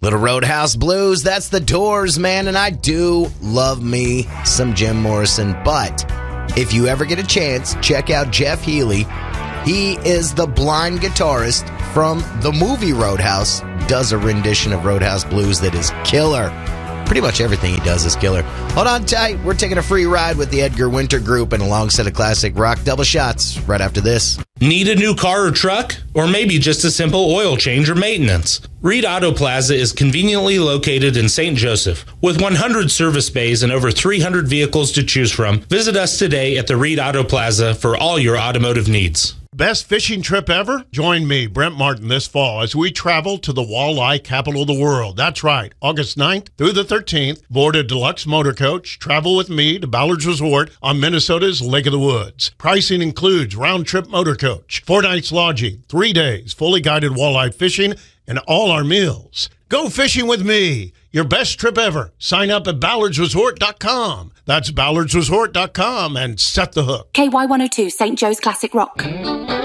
Little Roadhouse Blues, that's the Doors, man, and I do love me some Jim Morrison, but if you ever get a chance, check out Jeff Healey. He is the blind guitarist from the movie Roadhouse, does a rendition of Roadhouse Blues that is killer. Pretty much everything he does is killer. Hold on tight, we're taking a free ride with the Edgar Winter Group and a long set of classic rock double shots right after this. Need a new car or truck? Or maybe just a simple oil change or maintenance? Reed Auto Plaza is conveniently located in St. Joseph. With 100 service bays and over 300 vehicles to choose from, visit us today at the Reed Auto Plaza for all your automotive needs. Best fishing trip ever? Join me, Brent Martin, this fall as we travel to the walleye capital of the world. That's right, August 9th through the 13th. Board a deluxe motor coach. Travel with me to Ballard's Resort on Minnesota's Lake of the Woods. Pricing includes round-trip motor coach, 4 nights lodging, 3 days, fully guided walleye fishing, and all our meals. Go fishing with me. Your best trip ever. Sign up at ballardsresort.com. That's ballardsresort.com and set the hook. KY102, St. Joe's Classic Rock.